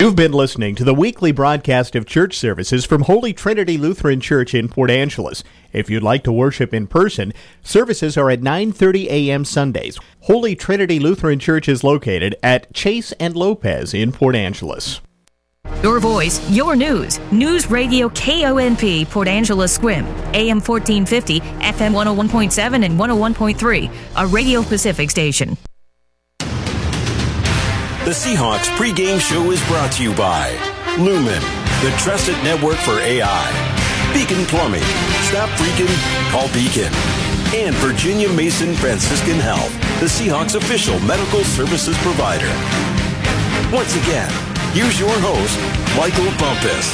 You've been listening to the weekly broadcast of church services from Holy Trinity Lutheran Church in Port Angeles. If you'd like to worship in person, services are at 9:30 a.m. Sundays. Holy Trinity Lutheran Church is located at Chase and Lopez in Port Angeles. Your voice, your news. News Radio KONP, Port Angeles Squim, AM 1450, FM 101.7 and 101.3, a Radio Pacific station. The Seahawks pregame show is brought to you by Lumen, the trusted network for AI, Beacon Plumbing, Stop Freaking, Call Beacon, and Virginia Mason Franciscan Health, the Seahawks official medical services provider. Once again, here's your host, Michael Bumpus.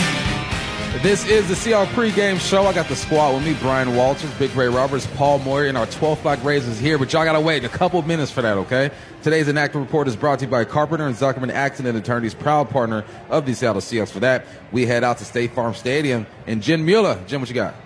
This is the Seahawks pregame show. I got the squad with me, Brian Walters, Big Ray Roberts, Paul Moyer, and our 12 Flag Raisers here, but y'all got to wait a couple of minutes for that, okay? Today's Inactive Report is brought to you by Carpenter and Zuckerman Accident Attorneys, proud partner of the Seattle Seahawks. For that, we head out to State Farm Stadium, and Jen Mueller. Jen, what you got?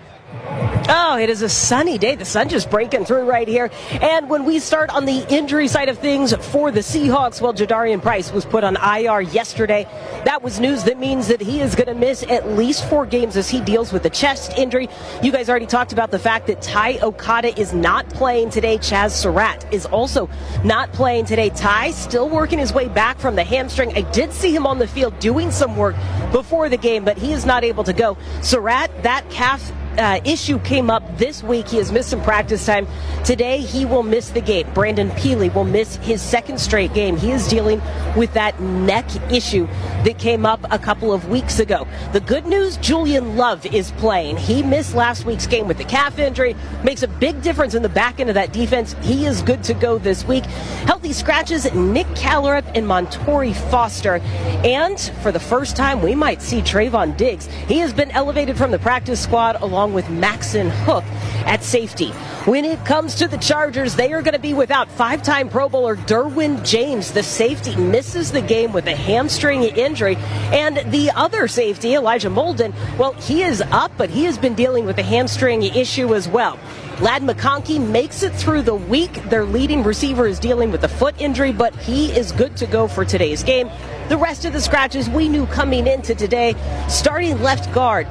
Oh, it is a sunny day. The sun just breaking through right here. And when we start on the injury side of things for the Seahawks, well, Jadarian Price was put on IR yesterday. That was news that means that he is going to miss at least 4 games as he deals with the chest injury. You guys already talked about the fact that Ty Okada is not playing today. Chaz Surratt is also not playing today. Ty still working his way back from the hamstring. I did see him on the field doing some work before the game, but he is not able to go. Surratt, that calf issue came up this week. He has missed some practice time. Today, he will miss the game. Brandon Peely will miss his 2nd straight game. He is dealing with that neck issue that came up a couple of weeks ago. The good news, Julian Love is playing. He missed last week's game with the calf injury. Makes a big difference in the back end of that defense. He is good to go this week. Healthy scratches, Nick Callerup and Montori Foster. And for the first time, we might see Trayvon Diggs. He has been elevated from the practice squad along with Maxon Hook at safety. When it comes to the Chargers, they are going to be without 5-time Pro Bowler Derwin James. The safety misses the game with a hamstring injury. And the other safety, Elijah Molden, well, he is up, but he has been dealing with a hamstring issue as well. Ladd McConkey makes it through the week. Their leading receiver is dealing with a foot injury, but he is good to go for today's game. The rest of the scratches we knew coming into today. Starting left guard,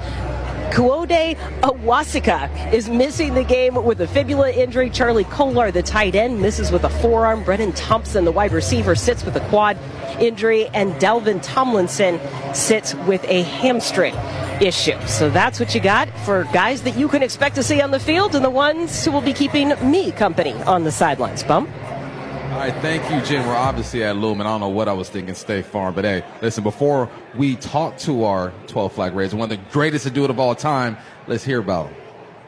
Kuode Awasika is missing the game with a fibula injury. Charlie Kolar, the tight end, misses with a forearm. Brennan Thompson, the wide receiver, sits with a quad injury. And Delvin Tomlinson sits with a hamstring issue. So that's what you got for guys that you can expect to see on the field and the ones who will be keeping me company on the sidelines. Bump. All right, thank you, Jen. We're obviously at Lumen. I don't know what I was thinking, State Farm. But, hey, listen, before we talk to our 12 Flag Raisers, one of the greatest to do it of all time, let's hear about him.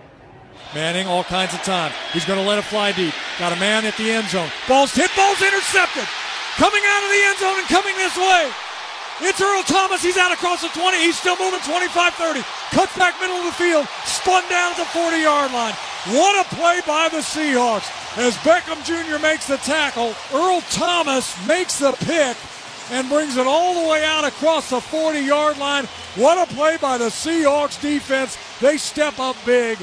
Manning, all kinds of time. He's going to let it fly deep. Got a man at the end zone. Ball's hit, ball's intercepted. Coming out of the end zone and coming this way. It's Earl Thomas. He's out across the 20. He's still moving 25-30. Cuts back middle of the field. Spun down at the 40-yard line. What a play by the Seahawks. As Beckham Jr. makes the tackle, Earl Thomas makes the pick and brings it all the way out across the 40-yard line. What a play by the Seahawks defense. They step up big.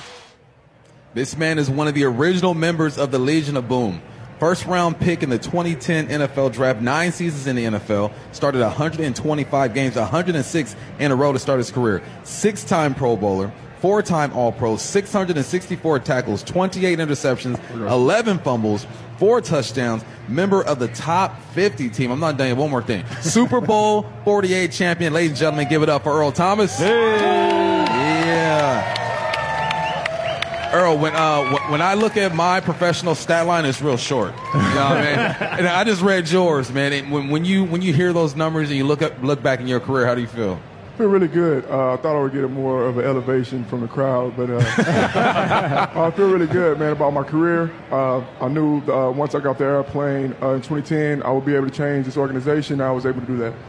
This man is one of the original members of the Legion of Boom. First-round pick in the 2010 NFL Draft, 9 seasons in the NFL, started 125 games, 106 in a row to start his career. 6-time Pro Bowler, 4-time All-Pro, 664 tackles, 28 interceptions, 11 fumbles, 4 touchdowns, member of the top 50 team. I'm not done yet. One more thing. Super Bowl 48 champion. Ladies and gentlemen, give it up for Earl Thomas. Hey. Yeah. Earl, when I look at my professional stat line, it's real short. You know what I mean? And I just read yours, man. And when you hear those numbers and you look back in your career, how do you feel? I feel really good. I thought I would get more of an elevation from the crowd, but I feel really good, man, about my career. I knew once I got the airplane in 2010, I would be able to change this organization. I was able to do that.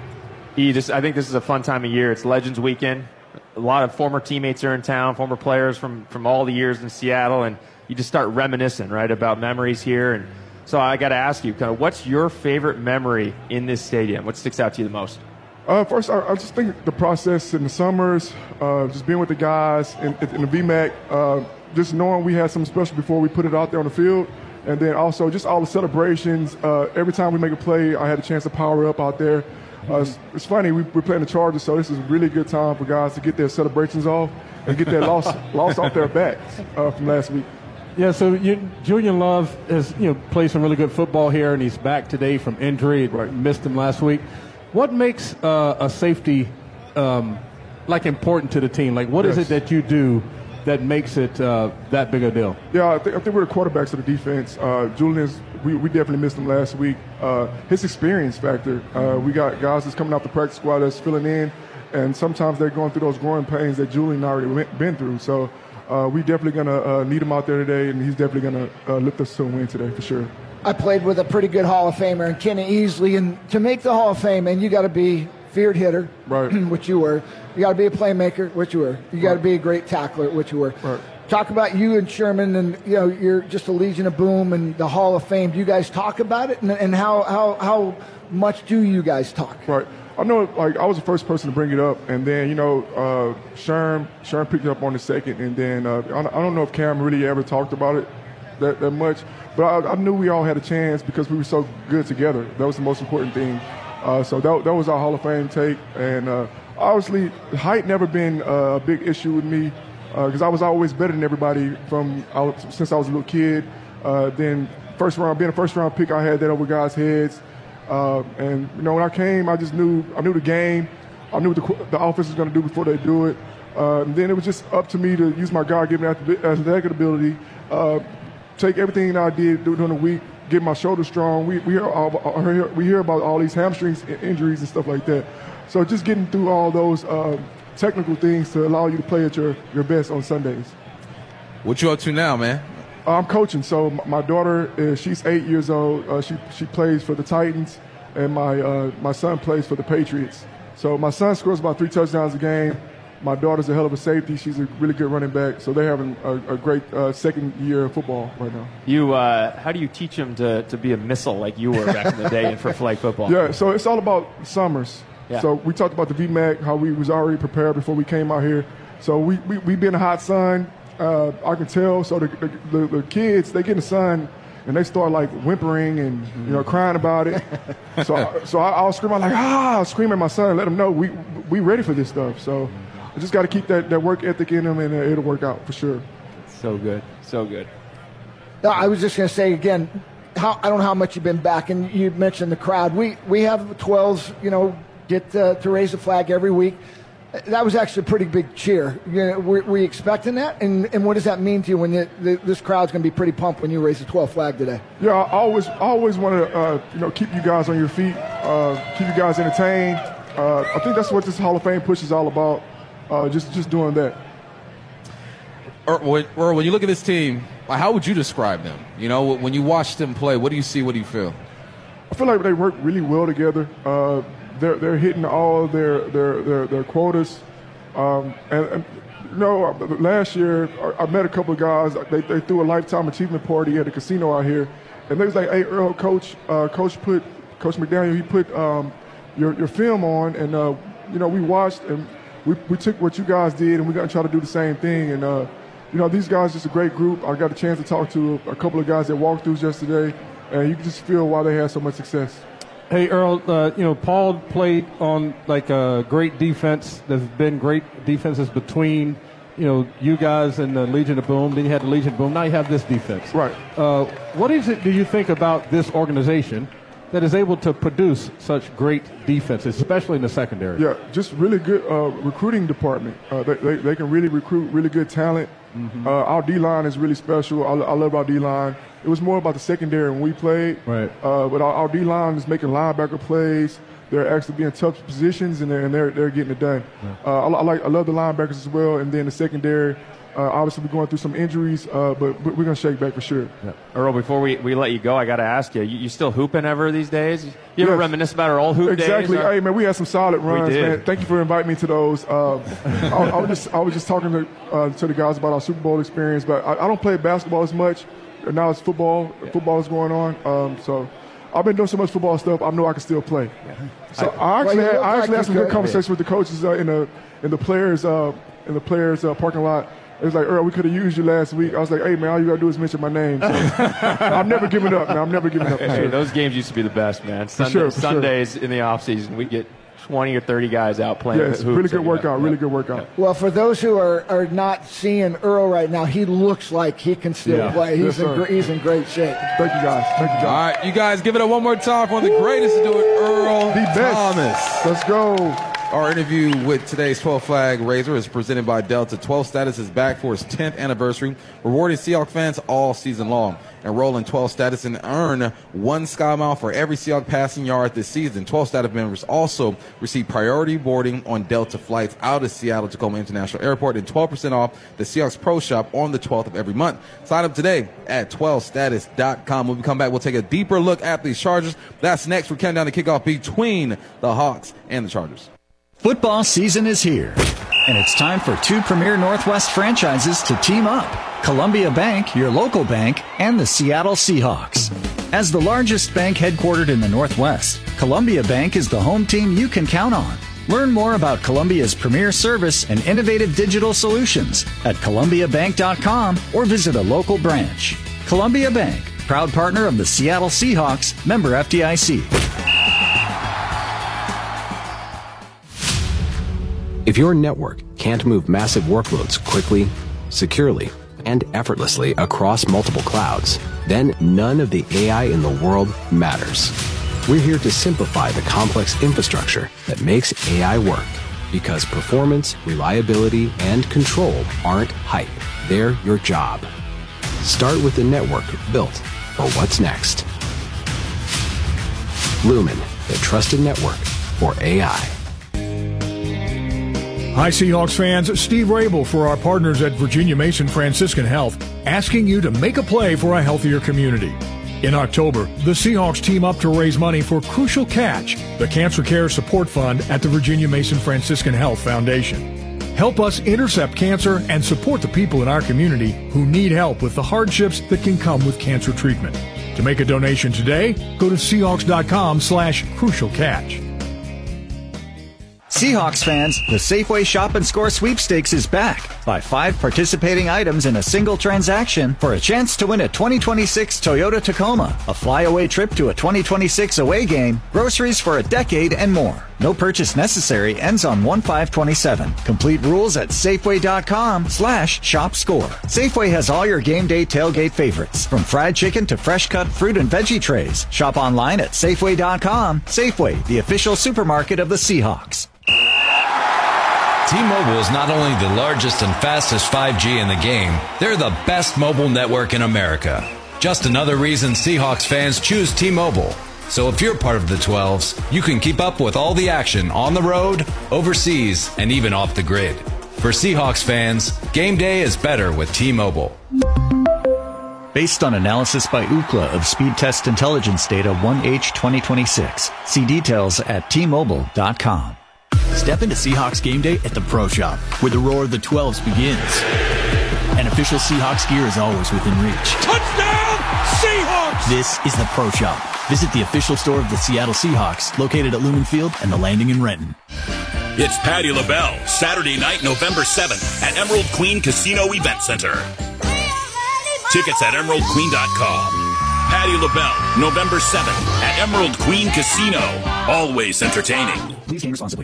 I think this is a fun time of year. It's Legends Weekend. A lot of former teammates are in town, former players from all the years in Seattle, and you just start reminiscing, right, about memories here. And so I got to ask you, kind of, what's your favorite memory in this stadium? What sticks out to you the most? First, I just think the process in the summers, just being with the guys in the VMAC, just knowing we had something special before we put it out there on the field. And then also just all the celebrations. Every time we make a play, I had a chance to power up out there. It's funny, we're playing the Chargers, so this is a really good time for guys to get their celebrations off and get their loss off their backs from last week. Yeah, so Julian Love has played some really good football here, and he's back today from injury. Right. Missed him last week. What makes a safety important to the team? Like, what is it that you do that makes it that big a deal? Yeah, I think we're the quarterbacks of the defense. Julian's, we definitely missed him last week. His experience factor. We got guys that's coming off the practice squad that's filling in, and sometimes they're going through those growing pains that Julian already been through. So we definitely going to need him out there today, and he's definitely going to lift us to a win today for sure. I played with a pretty good Hall of Famer in Kenny Easley, and to make the Hall of Fame, and you got to be feared hitter, right? Which you were. You got to be a playmaker, which you were. You got to be a great tackler, which you were. Right. Talk about you and Sherman, and you're just a Legion of Boom and the Hall of Fame. Do you guys talk about it, and how much do you guys talk? Right. I know, I was the first person to bring it up, and then Sherm picked it up on the second, and then I don't know if Cam really ever talked about it that much, but I knew we all had a chance because we were so good together. That was the most important thing. So that was our Hall of Fame take, and obviously height never been a big issue with me because I was always better than everybody since I was a little kid. Then being a first round pick, I had that over guys' heads. And when I came, I knew the game. I knew what the offense was going to do before they do it. And then it was just up to me to use my God-given athletic ability, take everything that I did during the week, get my shoulder strong. We hear about all these hamstrings injuries and stuff like that. So just getting through all those technical things to allow you to play at your best on Sundays. What you up to now, man? I'm coaching. So my daughter, she's 8 years old. She plays for the Titans, and my son plays for the Patriots. So my son scores about 3 touchdowns a game. My daughter's a hell of a safety. She's a really good running back. So they're having a great second year of football right now. How do you teach them to be a missile like you were back in the day for flag football? Yeah, so it's all about summers. Yeah. So we talked about the VMAC, how we was already prepared before we came out here. So we been in the hot sun. I can tell. So the kids, they get in the sun and they start like whimpering and crying about it. So I'll scream out I'll scream at my son and let him know we ready for this stuff. So I just got to keep that work ethic in them, and it'll work out for sure. So good, so good. No, I was just going to say again, I don't know how much you've been back, and you mentioned the crowd. We have 12s, get to raise the flag every week. That was actually a pretty big cheer. Were you expecting that? And what does that mean to you when this crowd's going to be pretty pumped when you raise the 12th flag today? Yeah, I always want to keep you guys on your feet, keep you guys entertained. I think that's what this Hall of Fame push is all about. Just doing that. Or when you look at this team, how would you describe them? When you watch them play, what do you see? What do you feel? I feel like they work really well together. They're hitting all their quotas. Last year I met a couple of guys. They threw a lifetime achievement party at a casino out here, and they was like, "Hey, Earl, Coach McDaniel, he put your film on, and we watched and we took what you guys did, and we're gonna try to do the same thing." And these guys are just a great group. I got a chance to talk to a couple of guys that walked through yesterday, and you can just feel why they had so much success. Hey, Earl, Paul played on a great defense. There's been great defenses between, you guys and the Legion of Boom. Then you had the Legion of Boom. Now you have this defense. Right. What is it do you think about this organization that is able to produce such great defenses, especially in the secondary? Yeah, just really good recruiting department. They can really recruit really good talent. Mm-hmm. Our D-line is really special. I love our D-line. It was more about the secondary when we played. Right. But our D-line is making linebacker plays. They're actually being tough positions, and they're getting it done. Yeah. I love the linebackers as well, and then the secondary. Obviously, we're going through some injuries, but we're going to shake back for sure. Yeah. Earl, before we let you go, I got to ask you, you still hooping ever these days? You ever reminisce about our old hoop days? Exactly. Hey, man, we had some solid runs, we did. man. Thank you for inviting me to those. I was just talking to the guys about our Super Bowl experience, but I don't play basketball as much. Now it's football. Yeah. Football is going on. So I've been doing so much football stuff, I know I can still play. Yeah. So I actually had some good conversations with the coaches in the players parking lot. It was like, Earl, we could have used you last week. I was like, hey, man, all you got to do is mention my name. So I'm never giving up, man. I'm never giving up. Hey, those games used to be the best, man. Sundays in the offseason, we get 20 or 30 guys out playing. Yes, really good workout, really good workout. Well, for those who are not seeing Earl right now, he looks like he can still play. He's in great shape. Thank you, guys. All right, you guys, give it up one more time for one of the greatest to do it, Earl Thomas. Let's go. Our interview with today's 12 Flag Raiser is presented by Delta. 12 Status is back for its 10th anniversary, rewarding Seahawks fans all season long. Enroll in 12 Status and earn 1 Sky Mile for every Seahawks passing yard this season. 12 Status members also receive priority boarding on Delta flights out of Seattle-Tacoma International Airport and 12% off the Seahawks Pro Shop on the 12th of every month. Sign up today at 12status.com. When we come back, we'll take a deeper look at these Chargers. That's next. We're counting down the kickoff between the Hawks and the Chargers. Football season is here, and it's time for 2 premier Northwest franchises to team up. Columbia Bank, your local bank, and the Seattle Seahawks. As the largest bank headquartered in the Northwest, Columbia Bank is the home team you can count on. Learn more about Columbia's premier service and innovative digital solutions at columbiabank.com or visit a local branch. Columbia Bank, proud partner of the Seattle Seahawks, member FDIC. If your network can't move massive workloads quickly, securely, and effortlessly across multiple clouds, then none of the AI in the world matters. We're here to simplify the complex infrastructure that makes AI work, because performance, reliability, and control aren't hype. They're your job. Start with the network built for what's next. Lumen, the trusted network for AI. Hi, Seahawks fans. Steve Rabel for our partners at Virginia Mason Franciscan Health, asking you to make a play for a healthier community. In October, the Seahawks team up to raise money for Crucial Catch, the cancer care support fund at the Virginia Mason Franciscan Health Foundation. Help us intercept cancer and support the people in our community who need help with the hardships that can come with cancer treatment. To make a donation today, go to Seahawks.com/crucialcatch. Seahawks fans, the Safeway Shop and Score sweepstakes is back. Buy 5 participating items in a single transaction for a chance to win a 2026 Toyota Tacoma, a flyaway trip to a 2026 away game, groceries for a decade, and more. No purchase necessary. Ends on 1/5/27. Complete rules at Safeway.com/shopscore. Safeway has all your game day tailgate favorites, from fried chicken to fresh cut fruit and veggie trays. Shop online at Safeway.com. Safeway, the official supermarket of the Seahawks. T-Mobile is not only the largest and fastest 5G in the game, they're the best mobile network in America. Just another reason Seahawks fans choose T-Mobile. So if you're part of the 12s, you can keep up with all the action on the road, overseas, and even off the grid. For Seahawks fans, game day is better with T-Mobile. Based on analysis by Ookla of speed test intelligence data 1H 2026. See details at T-Mobile.com. Step into Seahawks game day at the Pro Shop, where the roar of the 12s begins. And official Seahawks gear is always within reach. Touchdown, Seahawks! This is the Pro Shop. Visit the official store of the Seattle Seahawks, located at Lumen Field and the Landing in Renton. It's Patti LaBelle, Saturday night, November 7th at Emerald Queen Casino Event Center. Tickets at emeraldqueen.com. Patti LaBelle, November 7th at Emerald Queen Casino. Always entertaining. Please game responsibly.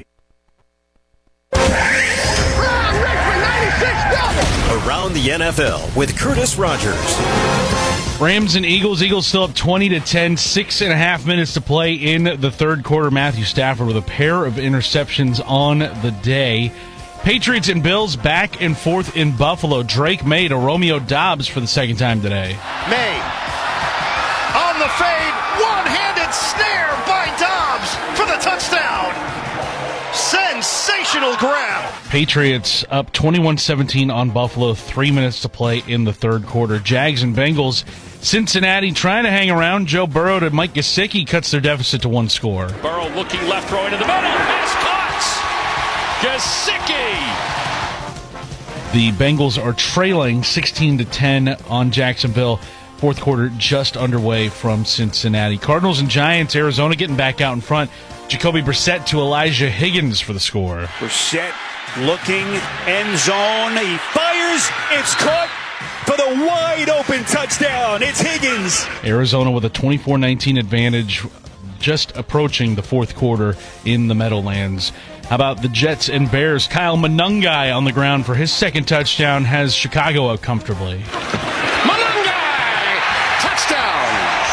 Around the NFL with Curtis Rogers. Rams and Eagles. Eagles still up 20-10. 6.5 minutes to play in the third quarter. Matthew Stafford with a pair of interceptions on the day. Patriots and Bills back and forth in Buffalo. Drake May to Romeo Doubs for the second time today. May on the fade. One-handed snare by Doubs for the touchdown. Sensational grab. Patriots up 21-17 on Buffalo. 3 minutes to play in the third quarter. Jags and Bengals. Cincinnati trying to hang around. Joe Burrow to Mike Gesicki cuts their deficit to 1 score. Burrow looking left, throwing to the middle. Pass caught. Gesicki. The Bengals are trailing 16-10 on Jacksonville. Fourth quarter just underway from Cincinnati. Cardinals and Giants. Arizona getting back out in front. Jacoby Brissett to Elijah Higgins for the score. Brissett looking, end zone. He fires. It's caught for the wide open touchdown. It's Higgins. Arizona with a 24-19 advantage, just approaching the fourth quarter in the Meadowlands. How about the Jets and Bears? Kyle Monangai on the ground for his second touchdown has Chicago out comfortably. Monangai! Touchdown!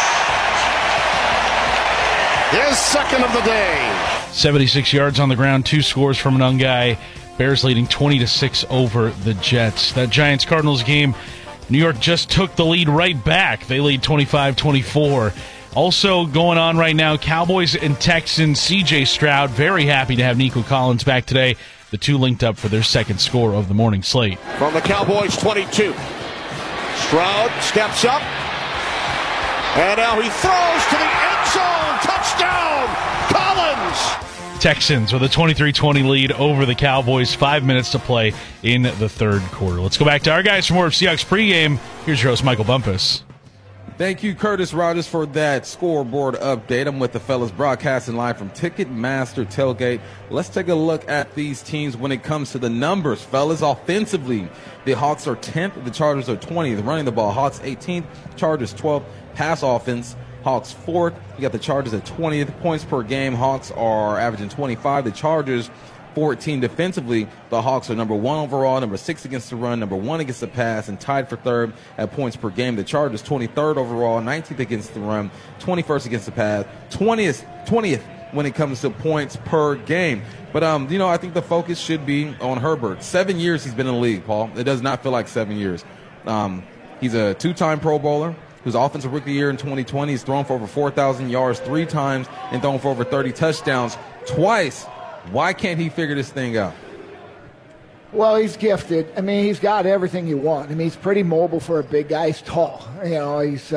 His second of the day. 76 yards on the ground, 2 scores from Monangai. Bears leading 20-6 over the Jets. That Giants-Cardinals game, New York just took the lead right back. They lead 25-24. Also going on right now, Cowboys and Texans. C.J. Stroud, very happy to have Nico Collins back today. The two linked up for their second score of the morning slate. From the Cowboys 22. Stroud steps up. And now he throws to the end zone. Touchdown, Collins! Texans with a 23-20 lead over the Cowboys. 5 minutes to play in the third quarter. Let's go back to our guys for more of Seahawks pregame. Here's your host, Michael Bumpus. Thank you, Curtis Rogers, for that scoreboard update. I'm with the fellas broadcasting live from Ticketmaster Tailgate. Let's take a look at these teams when it comes to the numbers, fellas. Offensively, the Hawks are 10th, the Chargers are 20th. Running the ball, Hawks 18th, Chargers 12th. Pass offense, Hawks 4th. You got the Chargers at 20th. Points per game, Hawks are averaging 25. The Chargers 14 defensively. The Hawks are number 1 overall, number 6 against the run, number 1 against the pass, and tied for third at points per game. The Chargers 23rd overall, 19th against the run, 21st against the pass, 20th when it comes to points per game. But, I think the focus should be on Herbert. 7 years he's been in the league, Paul. It does not feel like 7 years. He's a 2-time Pro Bowler. He was Offensive Rookie of the Year in 2020. He's thrown for over 4,000 yards 3 times and thrown for over 30 touchdowns twice. Why can't he figure this thing out? Well, he's gifted. I mean, he's got everything you want. I mean, he's pretty mobile for a big guy. He's tall. He's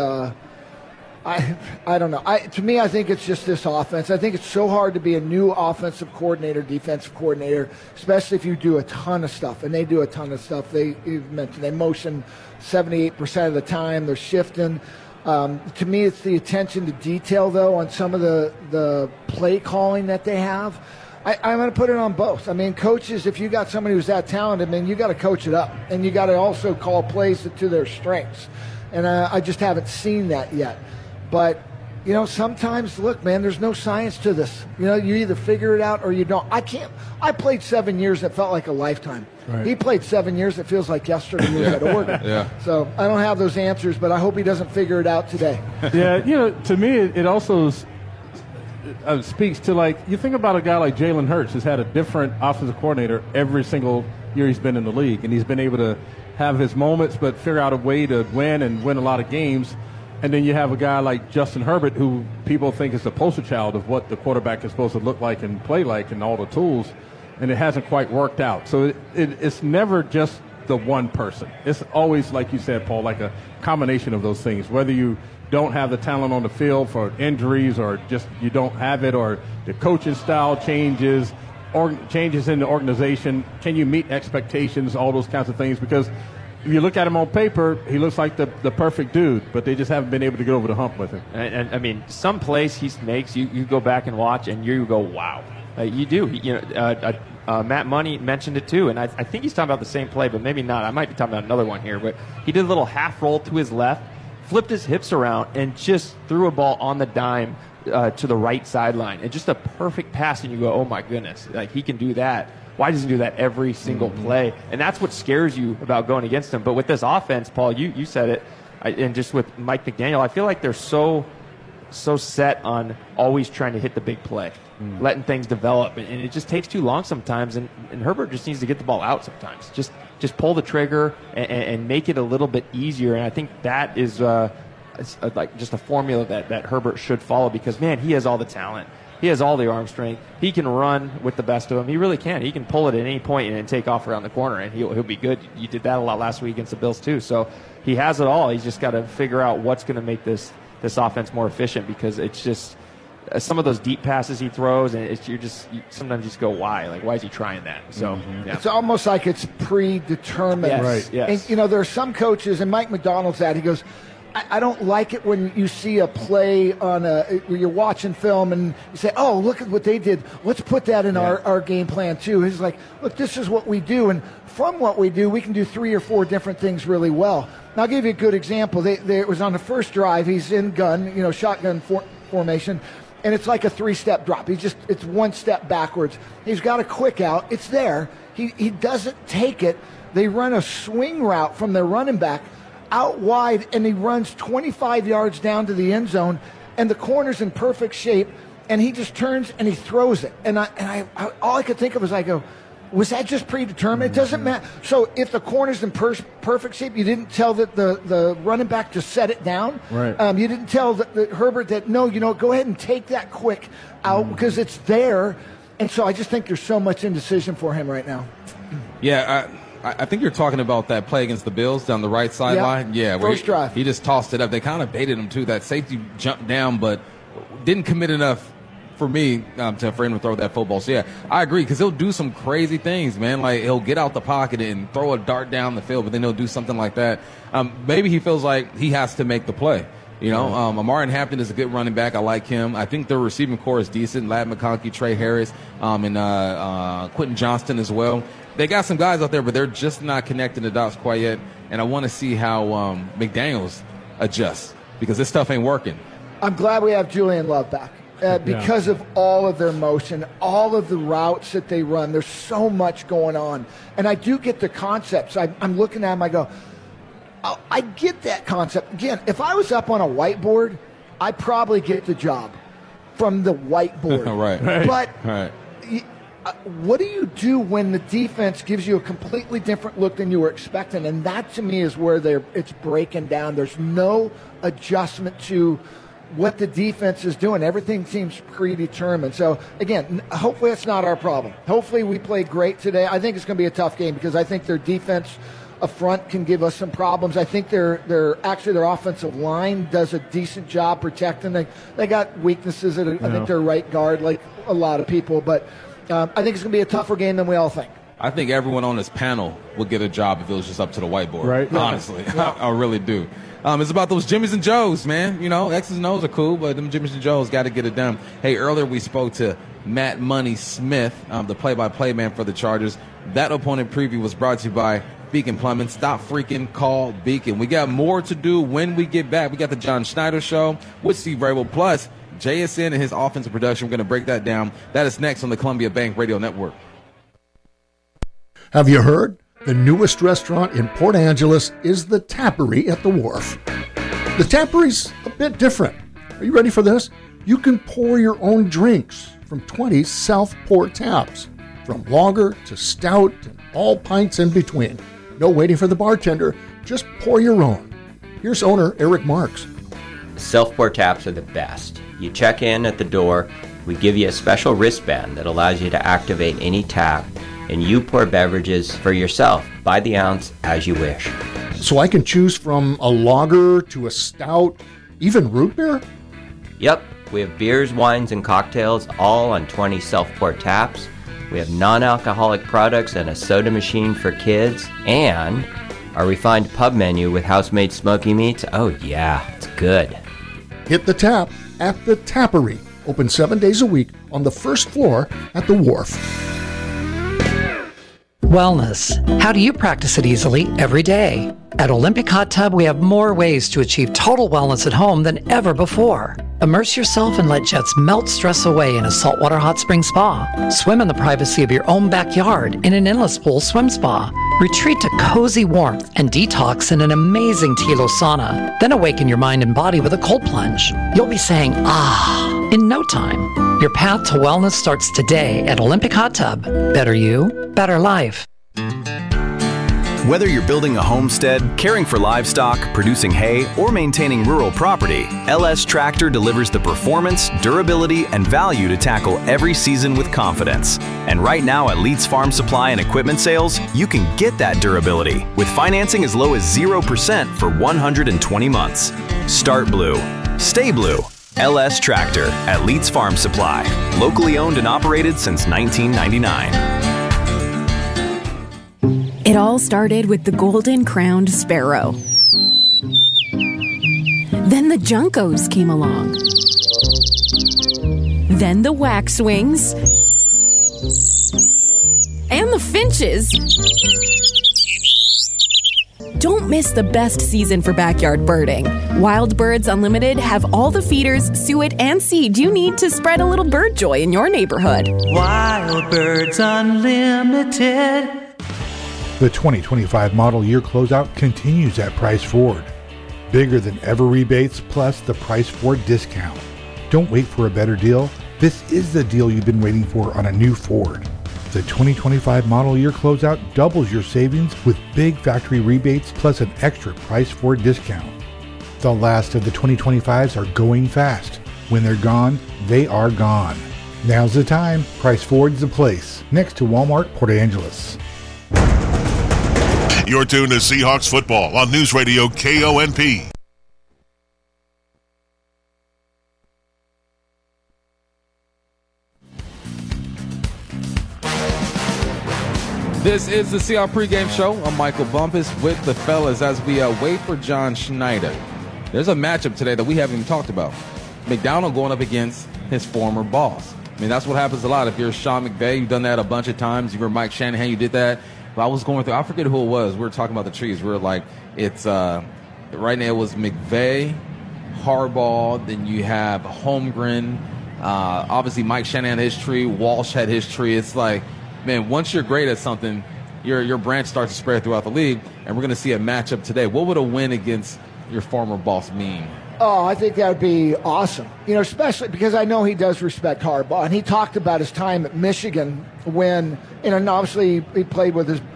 I don't know. To me, I think it's just this offense. I think it's so hard to be a new offensive coordinator, defensive coordinator, especially if you do a ton of stuff. And they do a ton of stuff. They motion 78% of the time. They're shifting. To me, it's the attention to detail, though, on some of the play calling that they have. I'm going to put it on both. I mean, coaches, if you got somebody who's that talented, you got to coach it up. And you got to also call plays to their strengths. And I just haven't seen that yet. But, sometimes, look, man, there's no science to this. You either figure it out or you don't. I played 7 years that felt like a lifetime. Right. He played 7 years that feels like yesterday he was at Oregon. Yeah. So I don't have those answers, but I hope he doesn't figure it out today. Yeah, to me, it also speaks to, you think about a guy like Jalen Hurts who's had a different offensive coordinator every single year he's been in the league, and he's been able to have his moments but figure out a way to win a lot of games. And then you have a guy like Justin Herbert, who people think is the poster child of what the quarterback is supposed to look like and play like and all the tools, and it hasn't quite worked out. So it's never just the one person. It's always, like you said, Paul, like a combination of those things, whether you don't have the talent on the field for injuries or just you don't have it, or the coaching style changes, or changes in the organization. Can you meet expectations, all those kinds of things? Because if you look at him on paper, he looks like the perfect dude, but they just haven't been able to get over the hump with him. And I mean, some plays he makes, you go back and watch, and you go, wow. You do. Matt Money mentioned it too, and I think he's talking about the same play, but maybe not. I might be talking about another one here, but he did a little half roll to his left, flipped his hips around, and just threw a ball on the dime to the right sideline. And just a perfect pass, and you go, oh my goodness, he can do that. Why doesn't he do that every single play? And that's what scares you about going against him. But with this offense, Paul, you said it, and just with Mike McDaniel, I feel like they're so set on always trying to hit the big play, letting things develop, and it just takes too long sometimes. And Herbert just needs to get the ball out sometimes. Just pull the trigger and make it a little bit easier. And I think that is like just a formula that Herbert should follow, because man, he has all the talent. He has all the arm strength. He can run with the best of them. He really can. He can pull it at any point and take off around the corner, and he'll be good. You did that a lot last week against the Bills too. So he has it all. He's just got to figure out what's going to make this offense more efficient, because it's just some of those deep passes he throws, and sometimes you just go, why? Like, why is he trying that? So yeah. It's almost like it's predetermined. Yes, right. Yes. And, there are some coaches, and Mike McDonald's he goes, I don't like it when you see a play where you're watching film and you say, oh, look at what they did. Let's put that in our game plan too. He's like, look, this is what we do. And from what we do, we can do 3 or 4 different things really well. And I'll give you a good example. It was on the first drive. He's in gun, shotgun formation. And it's like a 3-step drop. It's 1 step backwards. He's got a quick out. It's there. He doesn't take it. They run a swing route from their running back out wide, and he runs 25 yards down to the end zone, and the corner's in perfect shape, and he just turns and he throws it. And I all I could think of was, I go, was that just predetermined? It doesn't matter. So if the corner's in perfect shape, you didn't tell the running back to set it down. Right. You didn't tell Herbert that, no, go ahead and take that quick out because it's there. And so I just think there's so much indecision for him right now. Yeah, I think you're talking about that play against the Bills down the right sideline. Yeah, first drive. He just tossed it up. They kind of baited him, too. That safety jumped down, but didn't commit enough for me for him to throw that football. So, yeah, I agree, because he'll do some crazy things, man. Like, he'll get out the pocket and throw a dart down the field, but then he'll do something like that. Maybe he feels like he has to make the play. Amari Hampton is a good running back. I like him. I think their receiving core is decent. Ladd McConkey, Trey Harris, and Quentin Johnston as well. They got some guys out there, but they're just not connecting the dots quite yet. And I want to see how McDaniels adjusts, because this stuff ain't working. I'm glad we have Julian Love back because of all of their motion, all of the routes that they run. There's so much going on. And I do get the concepts. I'm looking at them, I go, oh, I get that concept. Again, if I was up on a whiteboard, I'd probably get the job from the whiteboard. Right. But right. What do you do when the defense gives you a completely different look than you were expecting? And that, to me, is where it's breaking down. There's no adjustment to what the defense is doing. Everything seems predetermined. So, again, hopefully that's not our problem. Hopefully we play great today. I think it's going to be a tough game because I think their defense up front can give us some problems. I think their offensive line does a decent job protecting. They got weaknesses at I think their right guard, like a lot of people, but I think it's going to be a tougher game than we all think. I think everyone on this panel would get a job if it was just up to the whiteboard. Right. Honestly. I really do. It's about those Jimmys and Joes, man. X's and O's are cool, but them Jimmys and Joes got to get it done. Hey, earlier we spoke to Matt Money Smith, the play-by-play man for the Chargers. That opponent preview was brought to you by Beacon Plumbing. Stop freaking, call Beacon. We got more to do when we get back. We got the John Schneider Show with Steve Rabel, plus JSN and his offensive production. We're going to break that down. That is next on the Columbia Bank Radio Network. Have you heard? The newest restaurant in Port Angeles is the Tappery at the Wharf. The Tappery's a bit different. Are you ready for this? You can pour your own drinks from 20 Southport taps, from lager to stout and all pints in between. No waiting for the bartender. Just pour your own. Here's owner Eric Marks. Southport taps are the best. You check in at the door, we give you a special wristband that allows you to activate any tap, and you pour beverages for yourself by the ounce as you wish. So I can choose from a lager to a stout, even root beer? Yep, we have beers, wines, and cocktails all on 20 Southport taps. We have non-alcoholic products and a soda machine for kids, and our refined pub menu with house-made smoky meats. Oh yeah, it's good. Hit the tap at the Tappery. Open 7 days a week on the first floor at the Wharf. Wellness. How do you practice it easily every day? At Olympic Hot Tub, we have more ways to achieve total wellness at home than ever before. Immerse yourself and let jets melt stress away in a saltwater hot spring spa. Swim in the privacy of your own backyard in an endless pool swim spa. Retreat to cozy warmth and detox in an amazing Tilo sauna. Then awaken your mind and body with a cold plunge. You'll be saying, ah, in no time. Your path to wellness starts today at Olympic Hot Tub. Better you, better life. Whether you're building a homestead, caring for livestock, producing hay, or maintaining rural property, LS Tractor delivers the performance, durability, and value to tackle every season with confidence. And right now at Leeds Farm Supply and Equipment Sales, you can get that durability with financing as low as 0% for 120 months. Start blue. Stay blue. LS Tractor at Leeds Farm Supply. Locally owned and operated since 1999. It all started with the golden-crowned sparrow. the Juncos came along. Then the waxwings. And the finches. Don't miss the best season for backyard birding. Wild Birds Unlimited have all the feeders, suet, and seed you need to spread a little bird joy in your neighborhood. Wild Birds Unlimited. The 2025 model year closeout continues at Price Ford. Bigger than ever rebates plus the Price Ford discount. Don't wait for a better deal. This is the deal you've been waiting for on a new Ford. The 2025 model year closeout doubles your savings with big factory rebates plus an extra Price Ford discount. The last of the 2025s are going fast. When they're gone, they are gone. Now's the time. Price Ford's the place. Next to Walmart, Port Angeles. You're tuned to Seahawks football on News Radio KONP. This is the Seahawks pregame show. I'm Michael Bumpus with the fellas as we wait for John Schneider. There's a matchup today that we haven't even talked about. McDonald going up against his former boss. I mean, that's what happens a lot. If you're Sean McVay, you've done that a bunch of times. You were Mike Shanahan, you did that. But I was going through, I forget who it was. We were talking about the trees. We were like, it's, right now it was McVay, Harbaugh, then you have Holmgren. Obviously, Mike Shanahan had his tree. Walsh had his tree. It's like, man, once you're great at something, your branch starts to spread throughout the league, and we're going to see a matchup today. What would a win against your former boss mean? Oh, I think that would be awesome. You know, especially because I know he does respect Harbaugh, and he talked about his time at Michigan when, you know, and obviously he played with his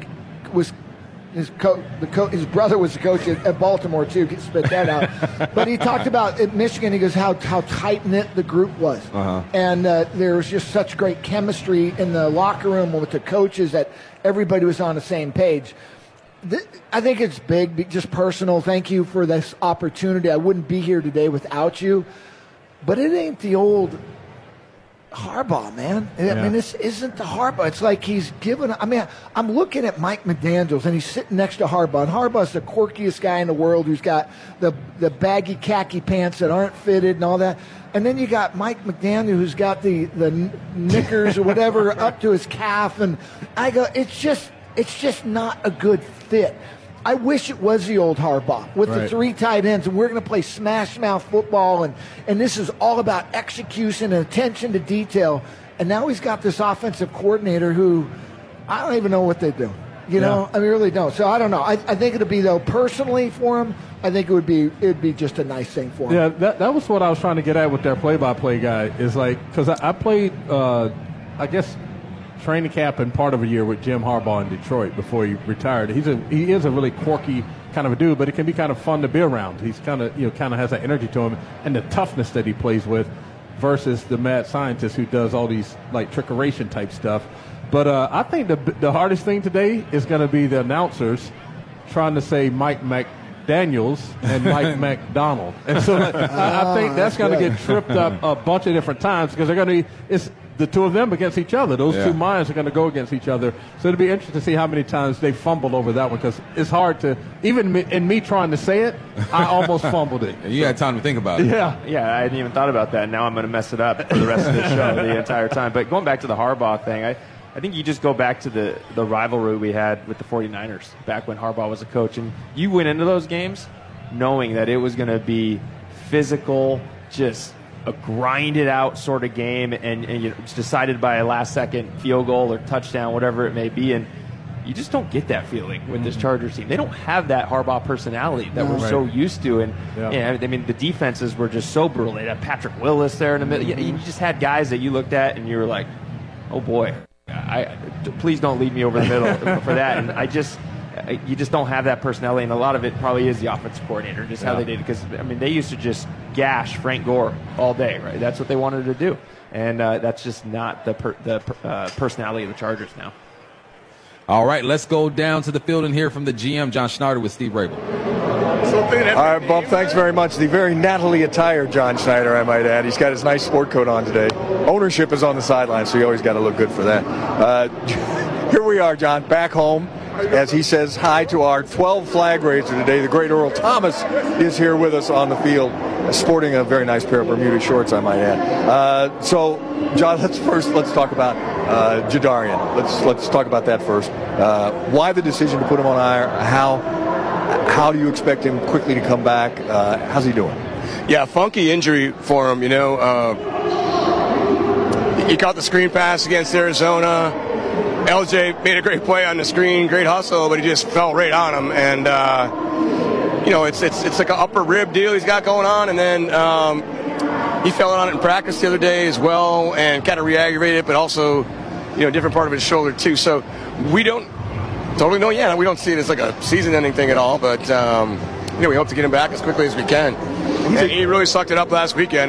brother was the coach at Baltimore too. Spit that out. But he talked about at Michigan. He goes how tight knit the group was, and there was just such great chemistry in the locker room with the coaches that everybody was on the same page. I think it's big, just personal. Thank you for this opportunity. I wouldn't be here today without you. But it ain't the old Harbaugh, man. I mean, this isn't the Harbaugh. It's like he's given. I mean, I'm looking at Mike McDaniels, and he's sitting next to Harbaugh. And Harbaugh's the quirkiest guy in the world who's got the baggy khaki pants that aren't fitted and all that. And then you got Mike McDaniel, who's got the knickers or whatever up to his calf. And I go, it's just not a good fit. I wish it was the old Harbaugh with the three tight ends, and we're going to play smash mouth football, and this is all about execution and attention to detail. And now he's got this offensive coordinator who I don't even know what they do. You know, I mean, really don't. So I don't know. I think it'll be, though, personally for him, I think it'd be just a nice thing for him. Yeah, that was what I was trying to get at with their play-by-play guy. Is like, because I played, I guess, training camp and part of a year with Jim Harbaugh in Detroit before he retired. He is a really quirky kind of a dude, but it can be kind of fun to be around. He's kind of has that energy to him and the toughness that he plays with versus the mad scientist who does all these like trickeration type stuff. But I think the hardest thing today is going to be the announcers trying to say Mike McDaniels and Mike McDonald. And so I think that's going to get tripped up a bunch of different times because they're going to be the two of them against each other. Those two minds are going to go against each other. So it'll be interesting to see how many times they fumble over that one because it's hard to, even in me trying to say it, I almost fumbled it. You had time to think about it. Yeah, I hadn't even thought about that. Now I'm going to mess it up for the rest of the show the entire time. But going back to the Harbaugh thing, I think you just go back to the rivalry we had with the 49ers back when Harbaugh was a coach. And you went into those games knowing that it was going to be physical, just a grinded out sort of game, and it's decided by a last second field goal or touchdown, whatever it may be. And you just don't get that feeling with this Chargers team. They don't have that Harbaugh personality that we're so used to. And I mean, the defenses were just so brutal. They had Patrick Willis there in the middle. You just had guys that you looked at and you were like, oh boy, please don't lead me over the middle for that. And you just don't have that personality, and a lot of it probably is the offensive coordinator, just how they did it. Because, I mean, they used to just gash Frank Gore all day, right? That's what they wanted to do. And that's just not the personality of the Chargers now. All right, let's go down to the field and hear from the GM, John Schneider, with Steve Rabel. All right, Bob, thanks very much. The very Natalie attired John Schneider, I might add. He's got his nice sport coat on today. Ownership is on the sideline, so you always got to look good for that. Here we are, John, back home. as he says hi to our 12 flag raiser today. The great Earl Thomas is here with us on the field, sporting a very nice pair of Bermuda shorts, I might add. So, John, let's talk about Jadarian. Let's talk about that first. Why the decision to put him on IR? How do you expect him quickly to come back? How's he doing? Yeah, funky injury for him. He caught the screen pass against Arizona. LJ made a great play on the screen, great hustle, but he just fell right on him. And it's like an upper rib deal he's got going on, and then he fell on it in practice the other day as well, and kind of re-aggravated it, but also, different part of his shoulder too. So we don't totally know yet. We don't see it as like a season-ending thing at all, but we hope to get him back as quickly as we can. And he really sucked it up last weekend.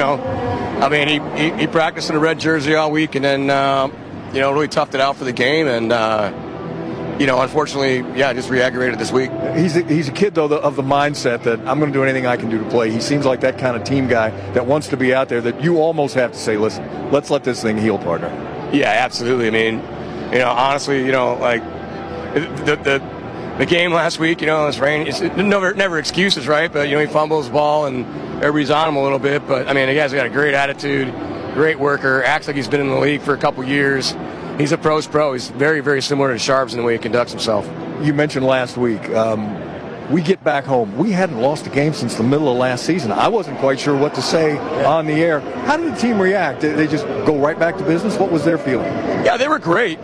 He practiced in a red jersey all week, and then really toughed it out for the game, and unfortunately, just re-aggravated this week. He's a kid, though, of the mindset that I'm going to do anything I can do to play. He seems like that kind of team guy that wants to be out there, that you almost have to say, listen, let's let this thing heal, partner. Yeah, absolutely. Honestly, the game last week, it's rain. It's never excuses, right? But, he fumbles the ball and everybody's on him a little bit. But, the guy's got a great attitude, great worker, acts like he's been in the league for a couple years. He's a pro's pro. He's very, very similar to Sharps in the way he conducts himself. You mentioned last week, we get back home. We hadn't lost a game since the middle of last season. I wasn't quite sure what to say on the air. How did the team react? Did they just go right back to business? What was their feeling? Yeah, they were great.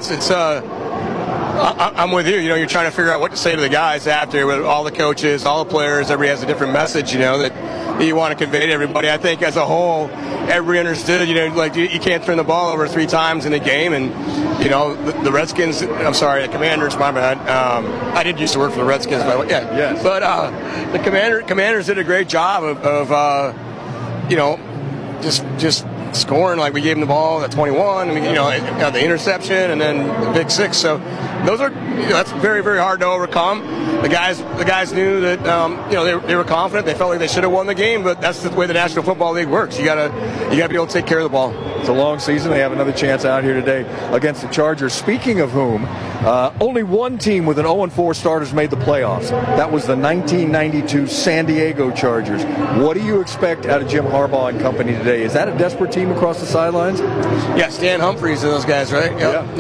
I'm with you. You're trying to figure out what to say to the guys after, with all the coaches, all the players. Everybody has a different message, that you want to convey to everybody. I think as a whole, everybody understood, you can't turn the ball over 3 times in a game. And, the Redskins, the Commanders, my bad. I did used to work for the Redskins, by the way. Yeah. Yes. But the Commanders did a great job of just scoring. Like, we gave them the ball at 21, got the interception and then the big 6. So that's very, very hard to overcome. The guys knew that they were confident. They felt like they should have won the game, but that's the way the National Football League works. You gotta be able to take care of the ball. It's a long season. They have another chance out here today against the Chargers. Speaking of whom, only one team with an 0-4 starters made the playoffs. That was the 1992 San Diego Chargers. What do you expect out of Jim Harbaugh and company today? Is that a desperate team across the sidelines? Yeah, Stan Humphries and those guys, right?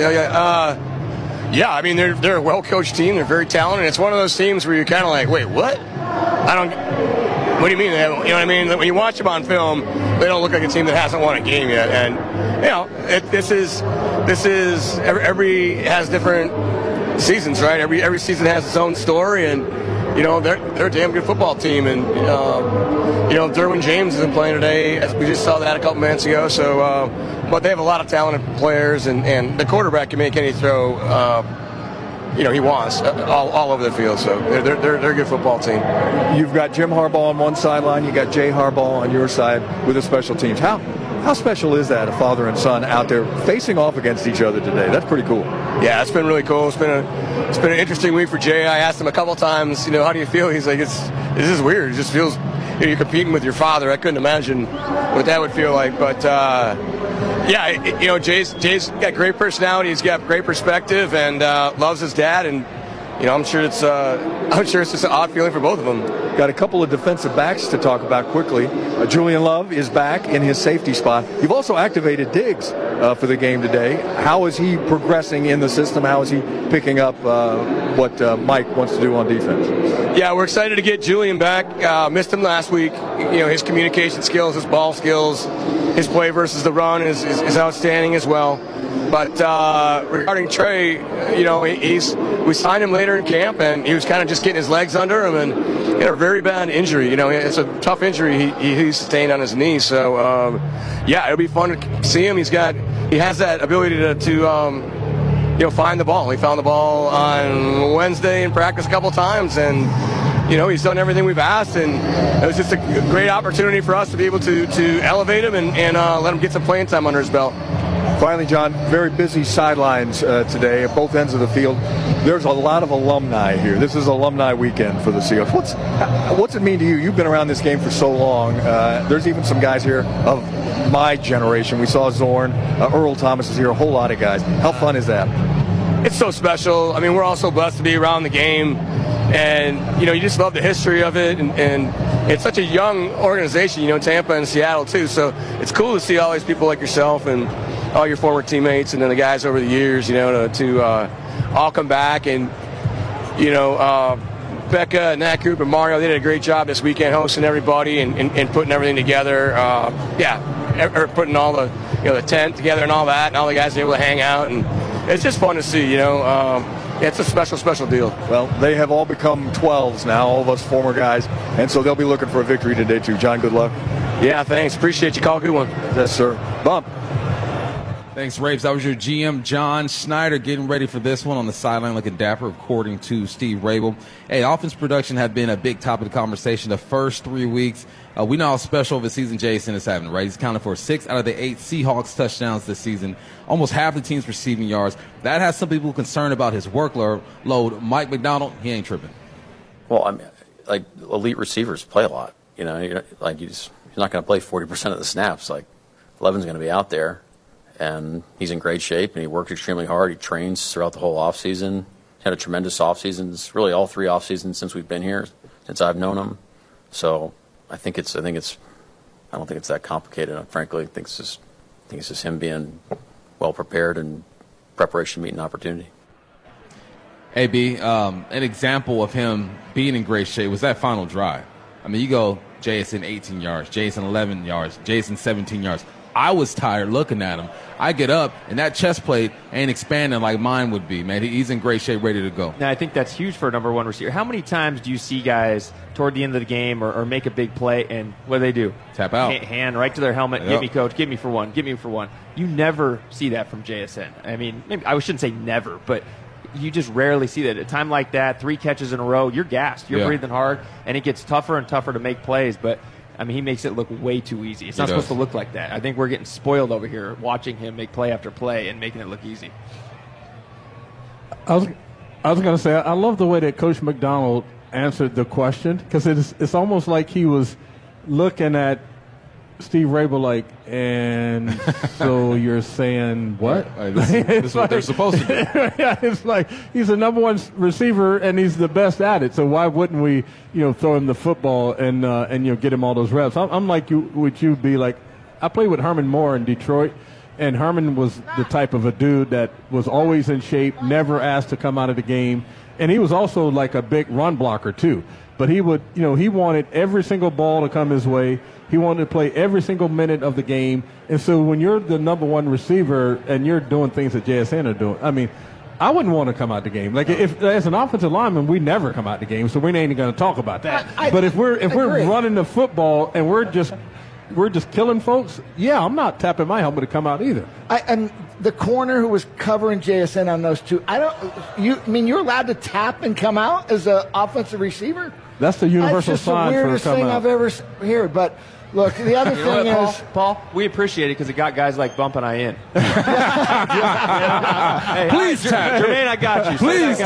Yeah. They're a well-coached team. They're very talented. It's one of those teams where you're kind of like, wait, what? What do you mean? You know what I mean? When you watch them on film, they don't look like a team that hasn't won a game yet. And this is every has different seasons, right? Every season has its own story, and they're a damn good football team. And Derwin James isn't playing today. We just saw that a couple minutes ago. So, but they have a lot of talented players, and the quarterback can make any throw. He wants all over the field. So they're a good football team. You've got Jim Harbaugh on one sideline. You got Jay Harbaugh on your side with the special teams. How special is that, a father and son out there facing off against each other today? That's pretty cool. Yeah, it's been really cool. It's been an interesting week for Jay. I asked him a couple times, how do you feel? He's like, this is weird. It just feels you're competing with your father. I couldn't imagine what that would feel like. But Jay's got great personality. He's got great perspective, and loves his dad. And I'm sure it's just an odd feeling for both of them. Got a couple of defensive backs to talk about quickly. Julian Love is back in his safety spot. You've also activated Diggs for the game today. How is he progressing in the system? How is he picking up what Mike wants to do on defense? Yeah, we're excited to get Julian back. Missed him last week. His communication skills, his ball skills, his play versus the run is outstanding as well. But regarding Trey, we signed him later in camp, and he was kind of just getting his legs under him, and he had a very bad injury. It's a tough injury he sustained on his knee. So, it'll be fun to see him. He has that ability to find the ball. He found the ball on Wednesday in practice a couple times, and he's done everything we've asked, and it was just a great opportunity for us to be able to elevate him and let him get some playing time under his belt. Finally, John, very busy sidelines today at both ends of the field. There's a lot of alumni here. This is alumni weekend for the Seahawks. What's it mean to you? You've been around this game for so long. There's even some guys here of my generation. We saw Zorn. Earl Thomas is here, a whole lot of guys. How fun is that? it's so special. I mean, we're all so blessed to be around the game, and you just love the history of it, and it's such a young organization, Tampa and Seattle too. So it's cool to see all these people like yourself and all your former teammates, and then the guys over the years, to all come back, and Becca and that group and Mario, they did a great job this weekend hosting everybody and putting everything together. Putting all the the tent together and all that, and all the guys are able to hang out, and it's just fun to see. It's a special deal. Well, they have all become 12s now, all of us former guys, and so they'll be looking for a victory today too. John, good luck. Yeah, thanks. Appreciate you. Call a good one. Yes, sir. Bump. Thanks, Rapes. That was your GM, John Schneider, getting ready for this one on the sideline, looking dapper, according to Steve Rabel. Hey, offense production had been a big topic of conversation the first 3 weeks. We know how special of a season Jason is having, right? He's accounted for 6 out of the 8 Seahawks touchdowns this season, almost half the team's receiving yards. That has some people concerned about his workload. Mike McDonald, he ain't tripping. Well, I mean, like, elite receivers play a lot. He's not going to play 40% of the snaps. Like, Levin's going to be out there. And he's in great shape, and he works extremely hard. He trains throughout the whole offseason. Had a tremendous offseason. Really, all 3 offseasons since we've been here, since I've known him. So I don't think it's that complicated. Frankly, I think it's just him being well prepared and preparation meeting opportunity. AB, an example of him being in great shape was that final drive. I mean, you go Jason 18 yards, Jason 11 yards, Jason 17 yards. I was tired looking at him. I get up, and that chest plate ain't expanding like mine would be, man. He's in great shape, ready to go. Now, I think that's huge for a number 1 receiver. How many times do you see guys toward the end of the game or make a big play, and what do? Tap out. Hand right to their helmet. Yep. Give me, coach. Give me for one. Give me for one. You never see that from JSN. I mean, maybe I shouldn't say never, but you just rarely see that. At a time like that, 3 catches in a row, you're gassed. You're breathing hard, and it gets tougher and tougher to make plays, but I mean, he makes it look way too easy. It's not supposed to look like that. I think we're getting spoiled over here watching him make play after play and making it look easy. I was going to say, I love the way that Coach McDonald answered the question, because it's almost like he was looking at Steve Rabel like, and so you're saying what? This is what they're supposed to do. Yeah, it's like he's the number 1 receiver and he's the best at it. So why wouldn't we, throw him the football and get him all those reps? I'm like you. Would you be like? I played with Herman Moore in Detroit, and Herman was the type of a dude that was always in shape, never asked to come out of the game, and he was also like a big run blocker too. But he would, he wanted every single ball to come his way. He wanted to play every single minute of the game. And so when you're the number 1 receiver and you're doing things that JSN are doing, I mean, I wouldn't want to come out the game. Like, if as an offensive lineman, we never come out the game, so we ain't even going to talk about that. But if we're running the football and we're just killing folks, yeah, I'm not tapping my helmet to come out either. And the corner who was covering JSN on those 2, you're allowed to tap and come out as an offensive receiver? That's the universal sign for That's just the weirdest thing I've ever heard. But look, the other thing is, Paul, we appreciate it because it got guys like Bump and I in. Hey, please tap, Jermaine, I got you. Please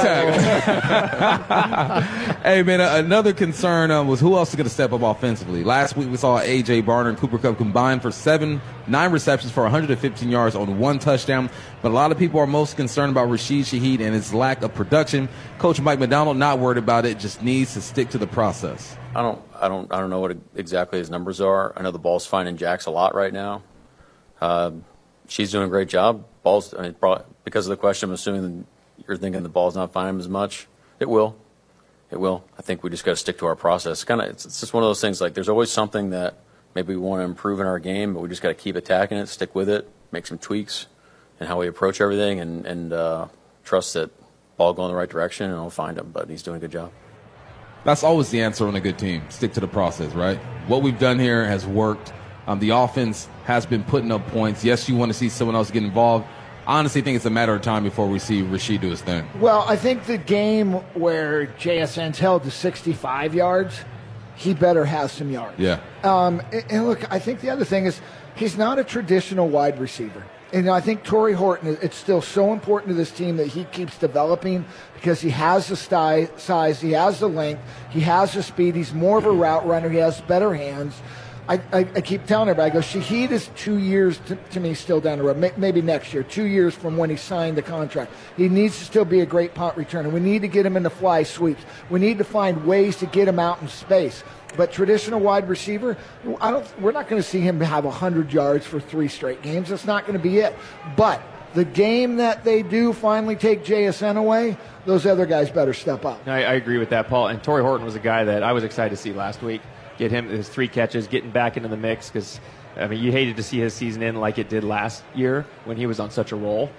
tap. Hey, man, another concern was who else is going to step up offensively. Last week we saw A.J. Barner and Cooper Kupp combined for 9 receptions for 115 yards on 1 touchdown. But a lot of people are most concerned about Rashid Shaheed and his lack of production. Coach Mike McDonald not worried about it, just needs to stick to the process. I don't know what exactly his numbers are. I know the ball's finding Jax a lot right now. She's doing a great job. Because of the question, I'm assuming you're thinking the ball's not finding him as much. It will. I think we just got to stick to our process. It's just one of those things. Like, there's always something that maybe we want to improve in our game, but we just got to keep attacking it, stick with it, make some tweaks in how we approach everything, and trust that ball going in the right direction, and I'll find him. But he's doing a good job. That's always the answer on a good team. Stick to the process, right? What we've done here has worked. The offense has been putting up points. Yes, you want to see someone else get involved. I honestly think it's a matter of time before we see Rashid do his thing. Well, I think the game where JSN's held to 65 yards, he better have some yards. Yeah. And look, I think the other thing is he's not a traditional wide receiver. And I think Torrey Horton, it's still so important to this team that he keeps developing because he has the size, he has the length, he has the speed, he's more of a route runner, he has better hands. I keep telling everybody, I go, Shaheed is 2 years to me still down the road, maybe next year, 2 years from when he signed the contract. He needs to still be a great punt returner. We need to get him in the fly sweeps. We need to find ways to get him out in space. But traditional wide receiver, we're not going to see him have 100 yards for 3 straight games. That's not going to be it. But the game that they do finally take JSN away, those other guys better step up. I agree with that, Paul. And Torrey Horton was a guy that I was excited to see last week. Get him his 3 catches, getting back into the mix, because I mean, you hated to see his season end like it did last year when he was on such a roll.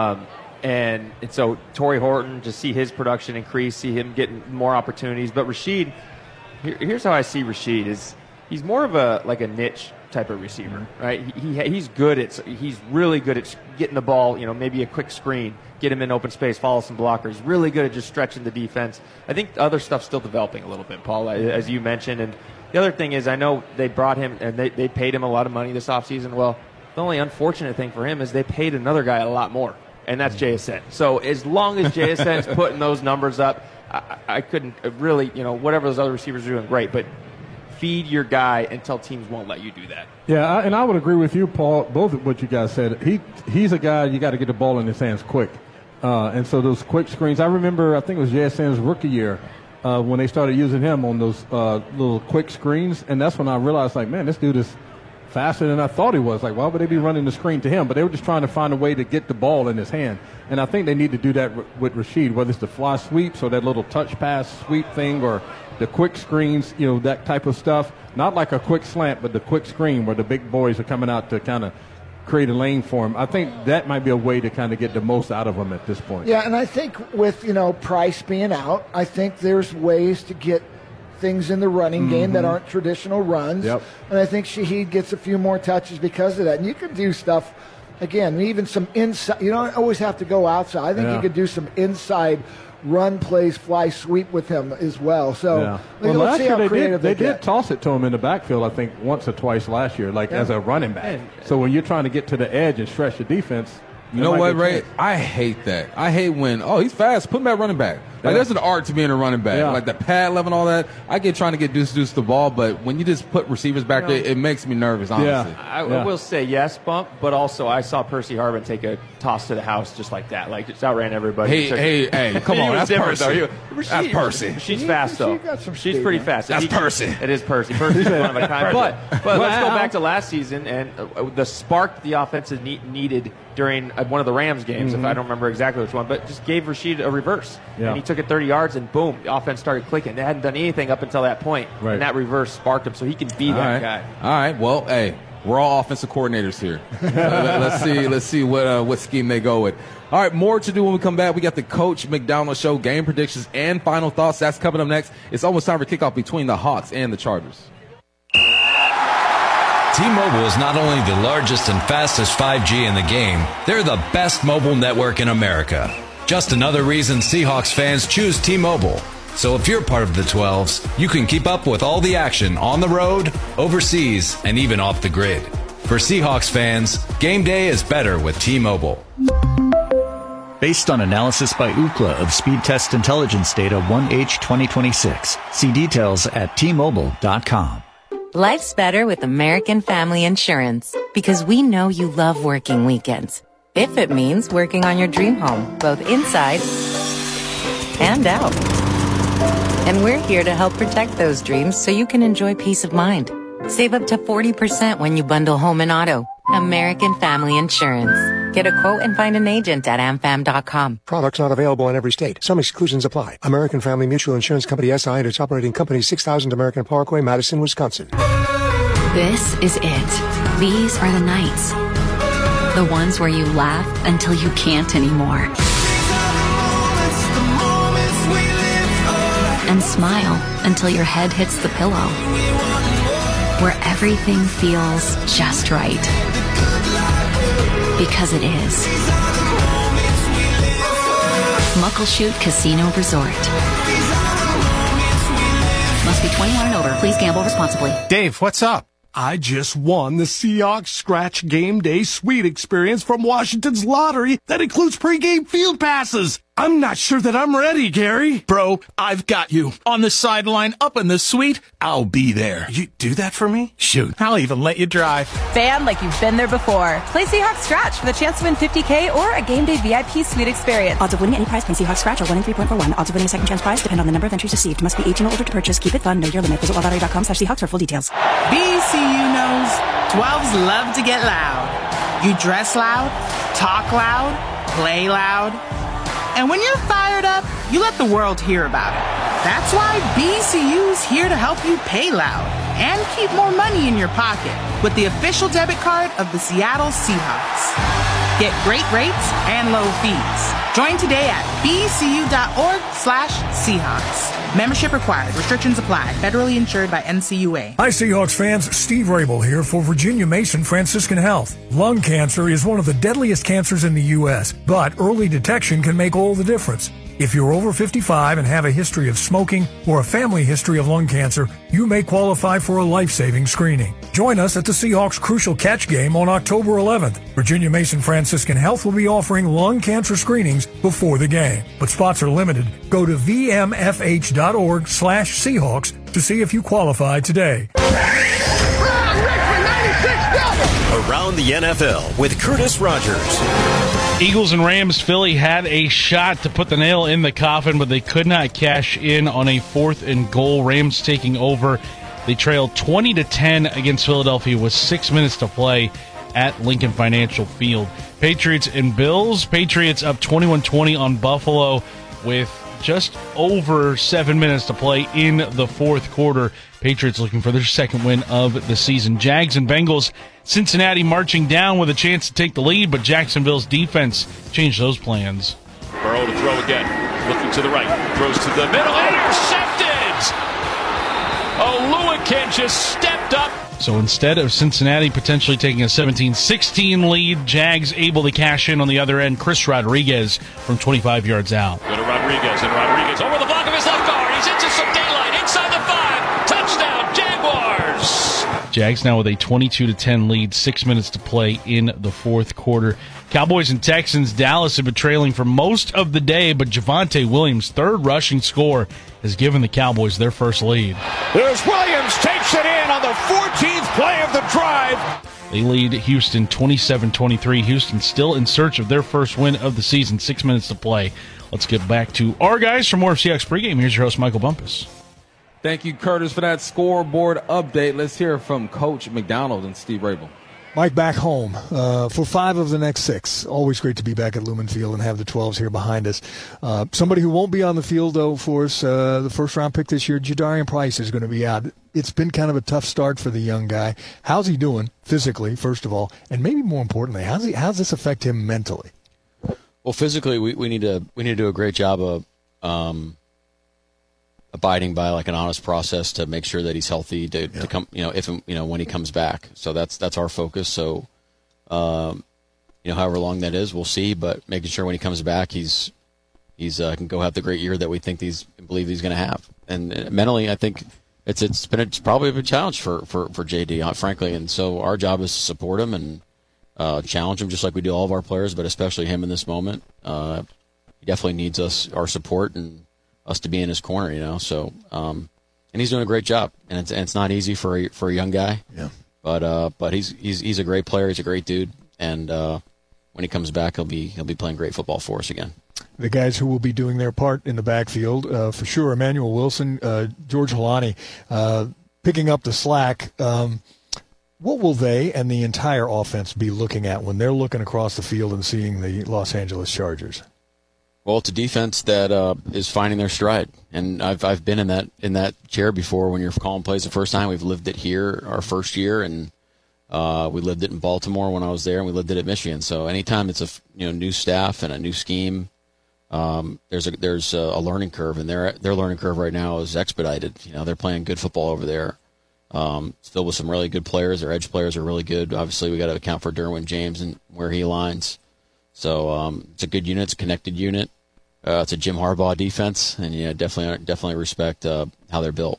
And so Torrey Horton, just see his production increase, see him getting more opportunities. But Rashid, here's how I see Rashid: is he's more of a niche type of receiver, right? He's really good at getting the ball, maybe a quick screen, get him in open space, follow some blockers. Really good at just stretching the defense. I think the other stuff's still developing a little bit, Paul, as you mentioned. And the other thing is, I know they brought him and they paid him a lot of money this offseason. Well, the only unfortunate thing for him is they paid another guy a lot more, and that's JSN. So as long as JSN's putting those numbers up, I couldn't really, whatever those other receivers are doing, great, but feed your guy until teams won't let you do that. Yeah, and I would agree with you, Paul, both of what you guys said. He's a guy you got to get the ball in his hands quick. And so those quick screens, I remember, I think it was JSN's rookie year, when they started using him on those little quick screens, and that's when I realized, man, this dude is faster than I thought he was. Why would they be running the screen to him? But they were just trying to find a way to get the ball in his hand. And I think they need to do that with Rashid, whether it's the fly sweeps or that little touch pass sweep thing or the quick screens, that type of stuff. Not like a quick slant, but the quick screen where the big boys are coming out to kind of create a lane for him. I think that might be a way to kind of get the most out of him at this point. Yeah, and I think with, Price being out, I think there's ways to get things in the running game that aren't traditional runs. Yep. And I think Shaheed gets a few more touches because of that. And you can do stuff, again, even some inside. You don't always have to go outside. I think you could do some inside run plays, fly sweep with him as well. So let's see how creative they did toss it to him in the backfield, I think, once or twice last year, as a running back. So when you're trying to get to the edge and stretch the defense, you know what, Ray? I hate that. I hate when, he's fast, put him at running back. There's an art to being a running back. Yeah. Like the pad level and all that. I get trying to get deuce the ball, but when you just put receivers back there, it makes me nervous, honestly. I will say yes, Bump, but also I saw Percy Harvin take a toss to the house just like that. Just outran everybody. Hey, come on. That's Percy. That's Percy. She's fast, though. She's pretty fast. That's Percy. It is Percy. Percy's one of a kind. But let's go back to last season and the spark the offense needed during one of the Rams games, if I don't remember exactly which one, but just gave Rashid a reverse. Yeah. And he took it 30 yards, and boom, the offense started clicking. They hadn't done anything up until that point, and that reverse sparked him, so he can be that guy. All right, well, hey, we're all offensive coordinators here. Let's see what scheme they go with. All right, more to do when we come back. We got the Coach McDonald Show, game predictions and final thoughts. That's coming up next. It's almost time for kickoff between the Hawks and the Chargers. T-Mobile is not only the largest and fastest 5G in the game, they're the best mobile network in America. Just another reason Seahawks fans choose T-Mobile. So if you're part of the 12s, you can keep up with all the action on the road, overseas, and even off the grid. For Seahawks fans, game day is better with T-Mobile. Based on analysis by Ookla of speed test intelligence data 1H 2026. See details at T-Mobile.com. Life's better with American Family Insurance because we know you love working weekends. If it means working on your dream home, both inside and out. And we're here to help protect those dreams so you can enjoy peace of mind. Save up to 40% when you bundle home and auto. American Family Insurance. Get a quote and find an agent at amfam.com. Products not available in every state. Some exclusions apply. American Family Mutual Insurance Company SI and its operating company 6000 American Parkway, Madison, Wisconsin. This is it. These are the nights. The ones where you laugh until you can't anymore. And smile until your head hits the pillow. Where everything feels just right. Because it is. Muckleshoot Casino Resort. Must be 21 and over. Please gamble responsibly. Dave, what's up? I just won the Seahawks Scratch Game Day Suite experience from Washington's lottery that includes pregame field passes. I'm not sure that I'm ready, Gary. Bro, I've got you. On the sideline, up in the suite, I'll be there. You do that for me? Shoot, I'll even let you drive. Fan like you've been there before. Play Seahawks Scratch for the chance to win $50K or a game day VIP suite experience. Odds of winning any prize playing Seahawks Scratch are 1 in 3.41. Odds of winning a second chance prize depend on the number of entries received. Must be 18 or older to purchase. Keep it fun. Know your limit. Visit wildlottery.com/Seahawks for full details. BCU knows 12s love to get loud. You dress loud, talk loud, play loud. And when you're fired up, you let the world hear about it. That's why BCU's here to help you pay loud and keep more money in your pocket with the official debit card of the Seattle Seahawks. Get great rates and low fees. Join today at bcu.org/Seahawks. Membership required. Restrictions apply. Federally insured by NCUA. Hi, Seahawks fans. Steve Rabel here for Virginia Mason Franciscan Health. Lung cancer is one of the deadliest cancers in the U.S., but early detection can make all the difference. If you're over 55 and have a history of smoking or a family history of lung cancer, you may qualify for a life-saving screening. Join us at the Seahawks Crucial Catch game on October 11th. Virginia Mason Franciscan Health will be offering lung cancer screenings before the game, but spots are limited. Go to vmfh.org/Seahawks to see if you qualify today. Around the NFL with Curtis Rogers. Eagles and Rams. Philly had a shot to put the nail in the coffin, but they could not cash in on a 4th and goal. Rams taking over. They trailed 20-10 against Philadelphia with 6 minutes to play at Lincoln Financial Field. Patriots and Bills. Patriots up 21-20 on Buffalo with just over 7 minutes to play in the fourth quarter. Patriots looking for their second win of the season. Jags and Bengals. Cincinnati marching down with a chance to take the lead, but Jacksonville's defense changed those plans. Burrow to throw again. Looking to the right. Throws to the middle. Intercepted! Oluwakin just stepped up. So instead of Cincinnati potentially taking a 17-16 lead, Jags able to cash in on the other end. Chris Rodriguez from 25 yards out. Go to Rodriguez, and Rodriguez over the block of his left guard. He's into some daylight inside the 5. Touchdown, Jaguars! Jags now with a 22-10 lead, 6 minutes to play in the fourth quarter. Cowboys and Texans. Dallas have been trailing for most of the day, but Javonte Williams' third rushing score has given the Cowboys their first lead. There's Williams, takes it in on the 14th play of the drive. They lead Houston 27-23. Houston still in search of their first win of the season. 6 minutes to play. Let's get back to our guys for more of Seahawks pregame. Here's your host, Michael Bumpus. Thank you, Curtis, for that scoreboard update. Let's hear from Coach McDonald and Steve Rabel. Mike, back home for 5 of the next 6. Always great to be back at Lumen Field and have the 12s here behind us. Somebody who won't be on the field, though, for us, the first-round pick this year, Jadarian Price, is going to be out. It's been kind of a tough start for the young guy. How's he doing physically, first of all? And maybe more importantly, how's this affect him mentally? Well, physically, we need to do a great job of abiding by like an honest process to make sure that he's healthy to come, when he comes back. So that's our focus. So, however long that is, we'll see. But making sure when he comes back, he's can go have the great year that we believe he's going to have. And mentally, I think it's probably a challenge for JD, frankly. And so our job is to support him and challenge him just like we do all of our players, but especially him in this moment. He definitely needs our support and us to be in his corner, So, and he's doing a great job, and it's not easy for a young guy. Yeah. But he's a great player. He's a great dude, and when he comes back, he'll be playing great football for us again. The guys who will be doing their part in the backfield, for sure, Emmanuel Wilson, George Holani, picking up the slack. What will they and the entire offense be looking at when they're looking across the field and seeing the Los Angeles Chargers? Well, it's a defense that is finding their stride, and I've been in that chair before. When you're calling plays the first time, we've lived it here our first year, and we lived it in Baltimore when I was there, and we lived it at Michigan. So anytime it's a new staff and a new scheme, there's a learning curve, and their learning curve right now is expedited. They're playing good football over there, still with some really good players. Their edge players are really good. Obviously, we got to account for Derwin James and where he aligns. So it's a good unit. It's a connected unit. It's a Jim Harbaugh defense, and definitely respect how they're built.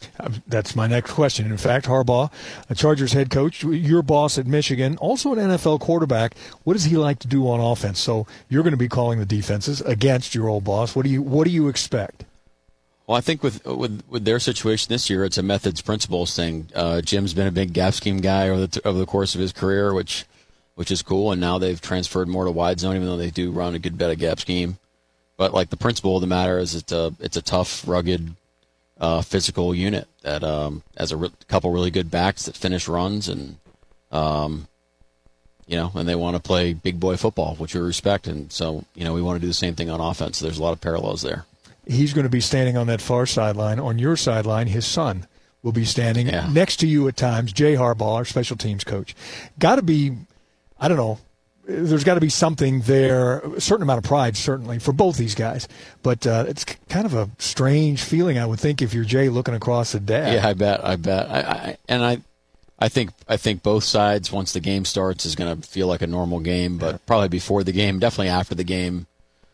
That's my next question. In fact, Harbaugh, a Chargers head coach, your boss at Michigan, also an NFL quarterback. What does he like to do on offense? So you're going to be calling the defenses against your old boss. What do you expect? Well, I think with their situation this year, it's a methods principles thing. Jim's been a big gap scheme guy over the course of his career, which is cool. And now they've transferred more to wide zone, even though they do run a good bit of gap scheme. But like the principle of the matter is, it's a tough, rugged, physical unit that has a couple really good backs that finish runs, and and they want to play big boy football, which we respect. And so we want to do the same thing on offense. So there's a lot of parallels there. He's going to be standing on that far sideline. On your sideline, his son will be standing next to you at times. Jay Harbaugh, our special teams coach. Got to be, I don't know, there's got to be something there, a certain amount of pride, certainly, for both these guys. But it's kind of a strange feeling, I would think, if you're Jay looking across at Dad. Yeah, I bet. I think both sides, once the game starts, is going to feel like a normal game, but probably before the game, definitely after the game,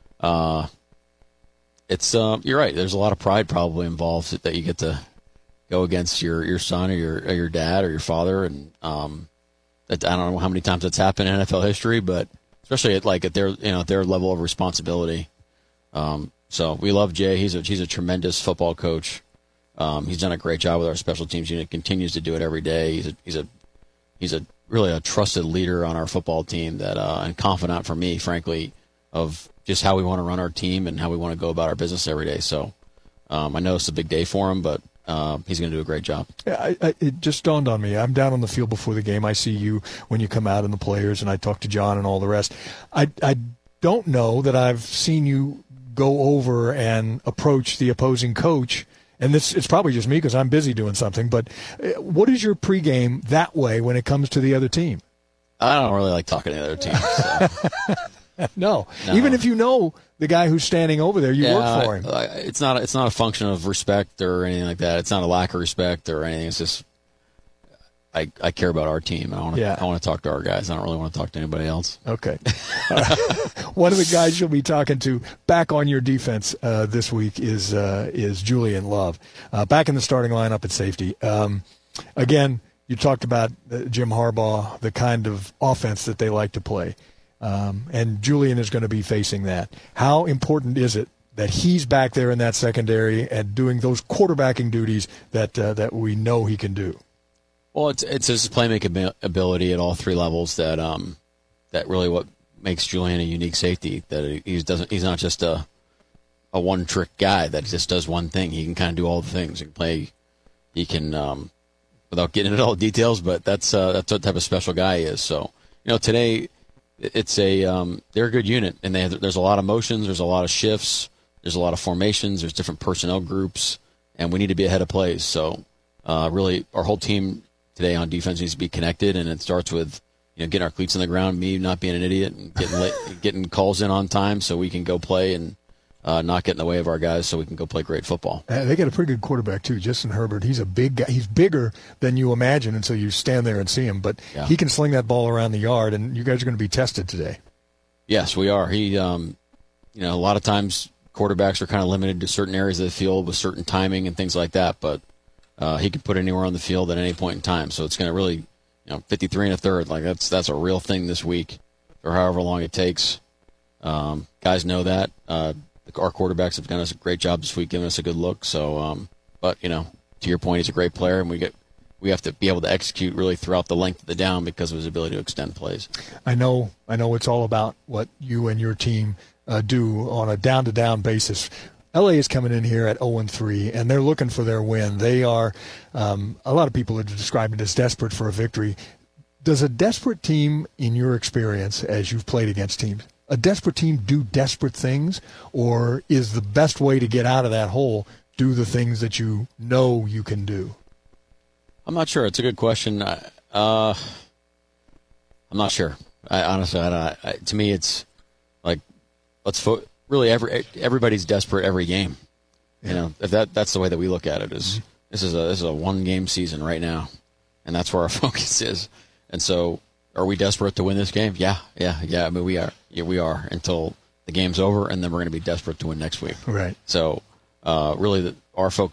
it's you're right. There's a lot of pride probably involved that you get to go against your son or your dad or your father, and I don't know how many times that's happened in NFL history, but especially at their level of responsibility. So we love Jay. He's a tremendous football coach. He's done a great job with our special teams unit. Continues to do it every day. He's a really a trusted leader on our football team that and confidant for me, frankly, of just how we want to run our team and how we want to go about our business every day. So I know it's a big day for him, but he's going to do a great job. Yeah, it just dawned on me. I'm down on the field before the game. I see you when you come out and the players, and I talk to John and all the rest. I don't know that I've seen you go over and approach the opposing coach, and it's probably just me because I'm busy doing something, but what is your pregame that way when it comes to the other team? I don't really like talking to the other team. So. No. Even if you know the guy who's standing over there, you work for him. It's not a function of respect or anything like that. It's not a lack of respect or anything. It's just I care about our team. I want to talk to our guys. I don't really want to talk to anybody else. Okay. One of the guys you'll be talking to back on your defense this week is Julian Love, back in the starting lineup at safety. Again, you talked about Jim Harbaugh, the kind of offense that they like to play. And Julian is going to be facing that. How important is it that he's back there in that secondary and doing those quarterbacking duties that we know he can do? Well, it's his playmaking ability at all three levels that really what makes Julian a unique safety. That he's not just a one-trick guy that just does one thing. He can kind of do all the things. He can play. He can without getting into all the details, but that's what type of special guy he is. So today. It's they're a good unit, and there's a lot of motions, there's a lot of shifts, there's a lot of formations, there's different personnel groups, and we need to be ahead of plays. So really, our whole team today on defense needs to be connected, and it starts with getting our cleats on the ground, me not being an idiot, and getting calls in on time so we can go play and not get in the way of our guys so we can go play great football. They got a pretty good quarterback, too, Justin Herbert. He's a big guy. He's bigger than you imagine until you stand there and see him. But he can sling that ball around the yard, and you guys are going to be tested today. Yes, we are. He, a lot of times quarterbacks are kind of limited to certain areas of the field with certain timing and things like that. But he can put anywhere on the field at any point in time. So it's going to really, 53 1/3. Like that's a real thing this week or however long it takes. Guys know that. Our quarterbacks have done us a great job this week, giving us a good look. So, but to your point, he's a great player, and we have to be able to execute really throughout the length of the down because of his ability to extend plays. I know it's all about what you and your team do on a down-to-down basis. LA is coming in here at 0-3, and they're looking for their win. They are a lot of people have described it as desperate for a victory. Does a desperate team, in your experience, as you've played against teams, a desperate team do desperate things, or is the best way to get out of that hole do the things that you know you can do? I'm not sure. It's a good question. I'm not sure. Honestly, to me, it's like really everybody's desperate every game. Yeah. If that's the way that we look at it. Is this is a one-game season right now, and that's where our focus is. And so, are we desperate to win this game? Yeah. I mean, we are. Yeah, we are until the game's over, and then we're going to be desperate to win next week. Right. So, really, our focus